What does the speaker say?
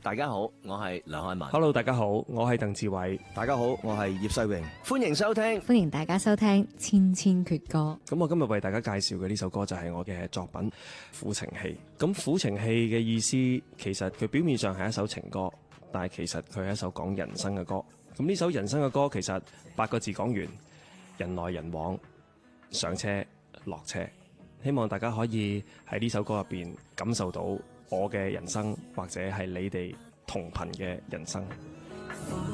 大家好，我係梁漢文。 Hello， 大家好，我係鄧志偉。 大家好，我係葉世榮。 歡迎收聽， 歡迎大家收聽《千千闕歌》。 咁我今日為大家介紹嘅呢首歌就係我嘅作品《苦情戲》。咁苦情戲嘅意思，其實佢表面上係一首情歌，但係其實佢係一首講人生嘅歌。咁呢首人生嘅歌，其實8個字講完：人來人往，上車落車。希望大家可以喺呢首歌入邊感受到我嘅人生，或者係你哋同頻嘅人生。